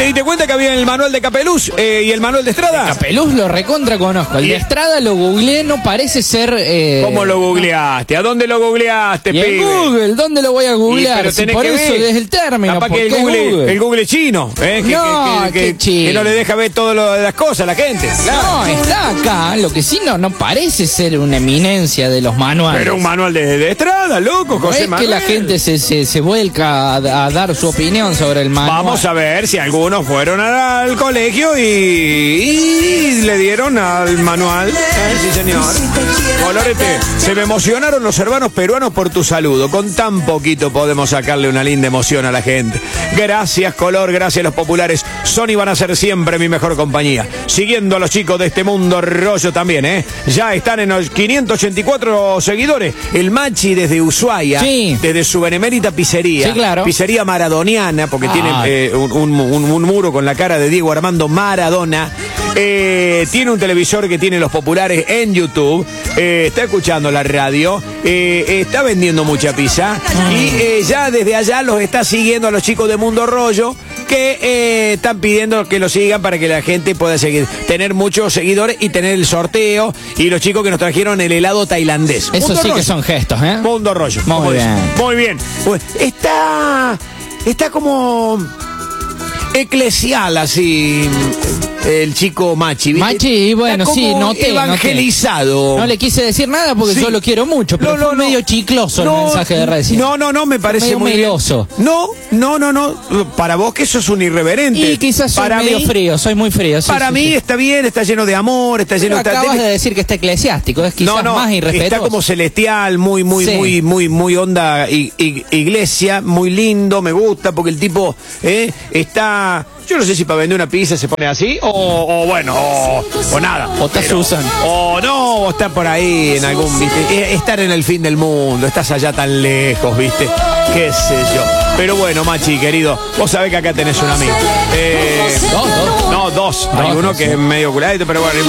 ¿Te diste cuenta que había el manual de Capeluz y el manual de Estrada? Capeluz lo recontra conozco. El de Estrada lo googleé, no parece ser... ¿Cómo lo googleaste? ¿A dónde lo googleaste, y pibe? en Google, ¿dónde lo voy a googlear? Pero Si tenés por que eso ver. es el término. Capaz ¿por que qué el Google chino, No, qué chino. que no le deja ver todas las cosas a la gente. Claro. No, está acá. Lo que sí no parece ser una eminencia de los manuales. Pero un manual de Estrada, loco, No José es Manuel. que la gente se vuelca a dar su opinión sobre el manual. Vamos a ver si algunos fueron al colegio y le dieron al manual. Sí, señor. Colorete, se me emocionaron los hermanos peruanos por tu saludo. Con tan poquito podemos sacarle una linda emoción a la gente. Gracias, Color, gracias a los populares. Son y van a ser siempre mi mejor compañía. Siguiendo a los chicos de este mundo rollo también, ¿eh? Ya están en los 584 seguidores. El Machi desde Ushuaia, sí, desde su benemérita pizzería. Sí, claro. Pizzería maradoniana, porque tiene un muro con la cara de Diego Armando Maradona. Tiene un televisor que tiene los populares en YouTube. Está escuchando la radio. Está vendiendo mucha pizza. Y ya desde allá los está siguiendo a los chicos de Mundo Rollo, que están pidiendo que lo sigan para que la gente pueda seguir, tener muchos seguidores y tener el sorteo. Y los chicos que nos trajeron el helado tailandés. Eso Mundo sí Rollo. que son gestos, ¿eh? Mundo Rollo. Muy bien. Muy bien. Está como eclesial así el chico Machi, ¿viste? Machi, bueno, está como sí, noté. evangelizado. No le quise decir nada porque Sí. yo lo quiero mucho, pero fue medio chicloso el mensaje de Reci. No, me parece medio muy meloso. bien. No. Para vos que eso es un irreverente. Y quizás soy para medio mí, frío, soy muy frío. Sí, para sí, mí sí. está bien, está lleno de amor, está lleno Pero acabas de decir que está eclesiástico, es quizás más irrespetuoso. está como celestial, muy onda iglesia, muy lindo, me gusta, porque el tipo está... Yo no sé si para vender una pizza se pone así, o nada. O está Susan. O no, o está por ahí en algún, ¿viste? Estar en el fin del mundo, estás allá tan lejos, ¿viste? Qué sé yo. Pero bueno, Machi, querido, vos sabés que acá tenés un amigo. Dos. No, dos. Hay uno que es medio culadito, pero bueno.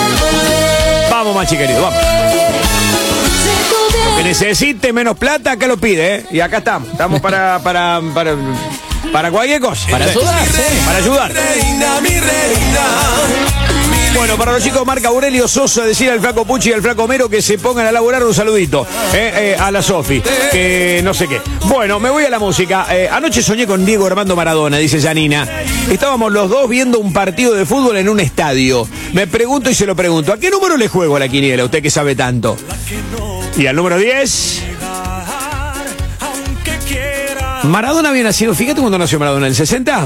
Vamos, Machi, querido, vamos. Lo que necesite menos plata, acá lo pide, ¿eh? Y acá estamos. Estamos para cualquier cosa. Para ayudar, sí. Para ayudar. Bueno, para los chicos, marca Aurelio Sosa, decir al flaco Pucci y al flaco Mero que se pongan a laburar. Un saludito a la Sofi, que no sé qué. Bueno, me voy a la música. Anoche soñé con Diego Armando Maradona, dice Janina. Estábamos los dos viendo un partido de fútbol en un estadio. Me pregunto y se lo pregunto, ¿a qué número le juego a la quiniela? Usted que sabe tanto. Y al número 10... Maradona había nacido, fíjate cuando nació Maradona, ¿en el 60?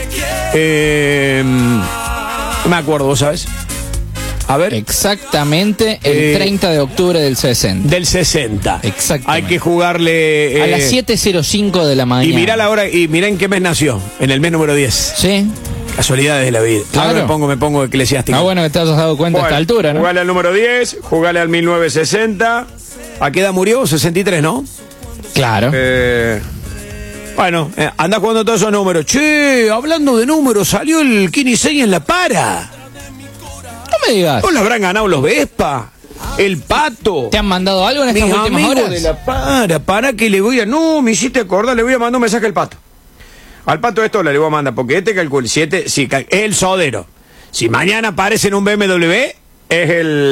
No me acuerdo, ¿vos sabés? A ver. Exactamente el 30 de octubre del 60. Del 60. Exactamente. Hay que jugarle... a las 7:05 de la mañana. Y mirá la hora, y mirá en qué mes nació, en el mes número 10. Sí. Casualidades de la vida. Claro. Ahora me pongo eclesiástico. Ah, bueno que te hayas dado cuenta a esta altura, ¿no? Jugale al número 10, jugale al 1960. ¿A qué edad murió? 63, ¿no? Claro. Bueno, anda jugando todos esos números. Che, hablando de números, salió el Kini 6 en la para. No me digas. ¿No le habrán ganado los Vespa? El Pato. ¿Te han mandado algo en estas Mis últimas amigos horas? de la para que le voy a... No, me hiciste acordar, le voy a mandar un mensaje al Pato. Al Pato esto le voy a mandar, porque calcula 7, sí, es el sodero. Si mañana aparece en un BMW, es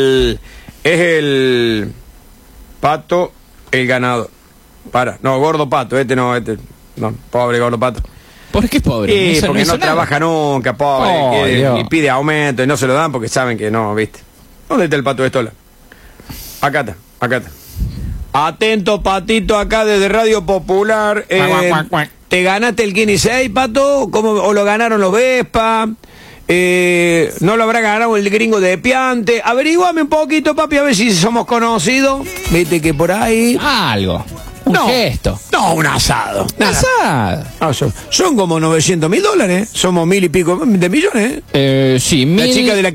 el Pato el ganador. No, Gordo Pato, no, pobre Gordo Pato. ¿Por qué pobre? Sí, porque no trabaja nunca, pobre, y pide aumento y no se lo dan porque saben que no, ¿viste? ¿Dónde está el Pato Estola? Acá está. Atento, Patito, acá desde Radio Popular. ¿Te ganaste el Kini 6, Pato? ¿O lo ganaron los Vespa? ¿No lo habrá ganado el gringo de Piante? Averiguame un poquito, papi, a ver si somos conocidos. Viste que por ahí... Algo. Un gesto. No, un asado. Asado. No, son como $900.000. Somos 1.000 y pico de millones. Sí, La chica de la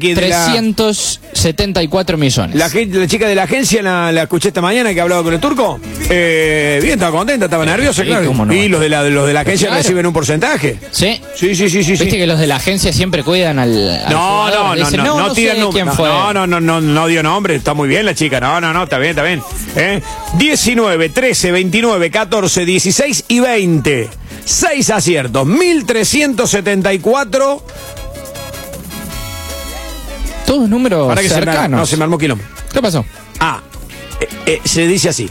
374 millones. La chica de la agencia la escuché esta mañana que hablaba con el turco. Bien, estaba contenta, estaba nerviosa, sí, claro. No. Y los de la agencia reciben un porcentaje. Sí. Sí. Viste que los de la agencia siempre cuidan al jugador. No tiran quién nombre. fue. No dio nombre. Está muy bien la chica. No, está bien. 19, 13, 29, 14, 16 y 20. 6 aciertos, 1374. Todos números Para que cercanos. se me armó quilombo. ¿Qué pasó? Se dice así: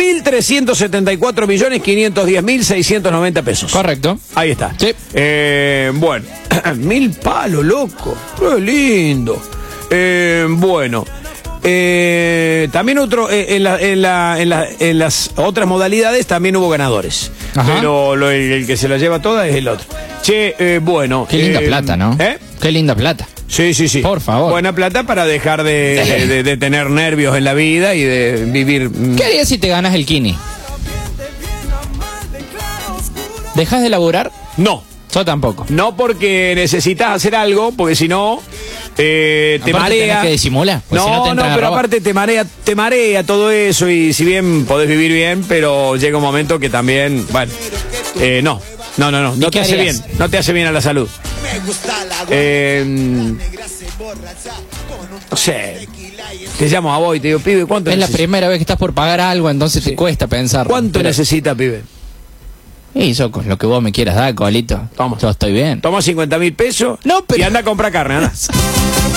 1.374.510.690 pesos. Correcto. Ahí está. Sí. Bueno, 1000 palos, loco. Qué lindo. Bueno. También en las otras modalidades también hubo ganadores. Ajá. Pero el que se la lleva toda es el otro. Bueno. Qué linda plata, ¿no? Qué linda plata. Sí. Por favor. Buena plata para dejar de tener nervios en la vida y de vivir. ¿Qué harías si te ganas el Kini? ¿Dejas de laburar? No. Yo tampoco. No, porque necesitas hacer algo, porque si no te Aparte marea. tenés que disimular. Pues si no, te entran a pero robar. aparte te marea todo eso, y si bien podés vivir bien, pero llega un momento que también, bueno, no te hace bien, no te hace bien a la salud. No sé, te llamo a vos y te digo, pibe, ¿cuánto Es la necesitas? primera vez que estás por pagar algo, entonces te cuesta pensar. ¿Cuánto necesita, pibe? Y yo con lo que vos me quieras dar, Colito. Toma. Yo estoy bien. Toma 50.000 pesos No, pero- y anda a comprar carne, anda.